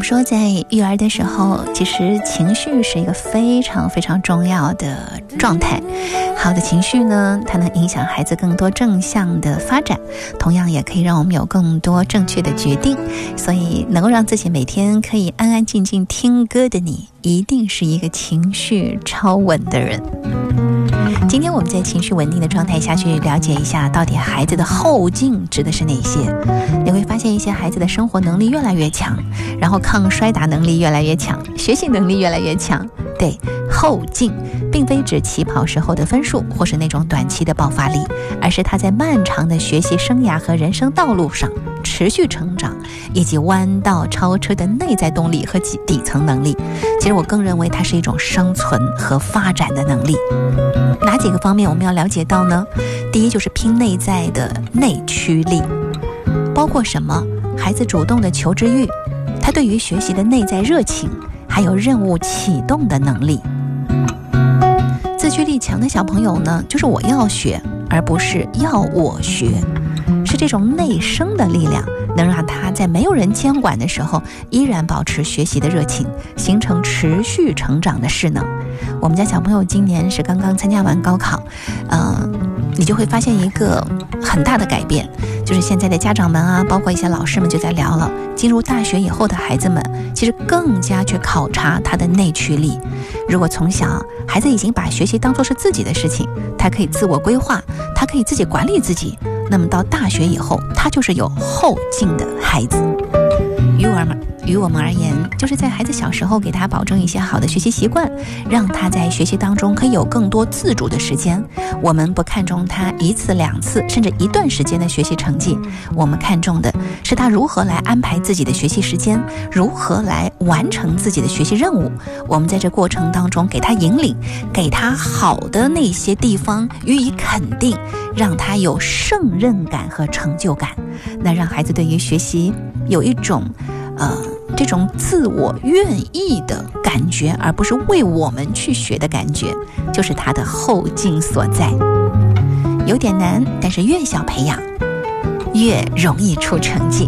说在育儿的时候，其实情绪是一个非常非常重要的状态。好的情绪呢，它能影响孩子更多正向的发展，同样也可以让我们有更多正确的决定。所以能够让自己每天可以安安静静听歌的你，一定是一个情绪超稳的人。今天我们在情绪稳定的状态下去了解一下，到底孩子的后劲指的是哪些。你会发现一些孩子的生活能力越来越强，然后抗摔打能力越来越强，学习能力越来越强。对，后劲并非指起跑时候的分数或是那种短期的爆发力，而是他在漫长的学习生涯和人生道路上持续成长，以及弯道超车的内在动力和底层能力。其实我更认为它是一种生存和发展的能力。哪几个方面我们要了解到呢？第一就是拼内在的内驱力，包括什么？孩子主动的求知欲，他对于学习的内在热情，还有任务启动的能力。自驱力强的小朋友呢，就是我要学，而不是要我学，是这种内生的力量，能让他在没有人监管的时候，依然保持学习的热情，形成持续成长的势能。我们家小朋友今年是刚刚参加完高考，你就会发现一个很大的改变，就是现在的家长们啊，包括一些老师们就在聊了，进入大学以后的孩子们，其实更加去考察他的内驱力。如果从小孩子已经把学习当作是自己的事情，他可以自我规划，他可以自己管理自己，那么到大学以后，他就是有后劲的孩子。于我们而言，就是在孩子小时候给他保证一些好的学习习惯，让他在学习当中可以有更多自主的时间。我们不看重他一次两次甚至一段时间的学习成绩，我们看重的是他如何来安排自己的学习时间，如何来完成自己的学习任务。我们在这过程当中给他引领，给他好的那些地方予以肯定，让他有胜任感和成就感。那让孩子对于学习有一种这种自我愿意的感觉，而不是为我们去学的感觉，就是他的后劲所在。有点难，但是越小培养越容易出成绩。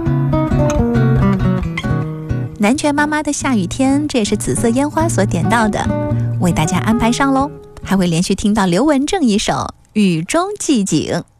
南拳妈妈的下雨天，这也是紫色烟花所点到的，为大家安排上咯。还会连续听到刘文正一首《雨中寂景》。